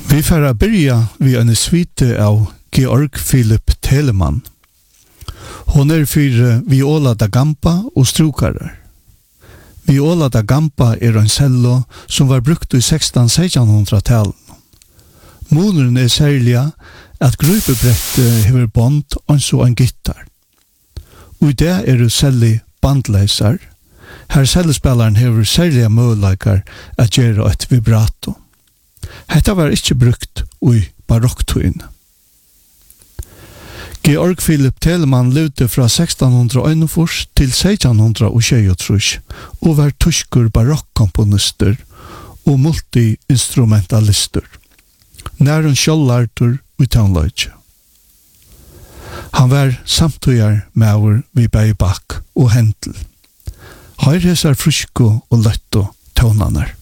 Vi får börja vid en svite av Georg Philip Telemann. Hon för viola da gamba och strukarar. Viola da gamba en cello som var brukt i 1600-1600-talen. Måneren særlig at grupebrett hever bond og så en gitar. Og i det særlig bandleiser. Her cellespilleren hever særlige muligheter at gjøre et vibrato. Hetta var ikke brukt i barokktøyen. Georg Philip Telemann levde fra 1641 til 1623 og var tyskur barokkomponister og multi-instrumentalister. Næren skjollartur og tøgnløyge. Han var samtøyer med vi Bach og Händel. Høyre hesar frusko og løtto tøgnarnar.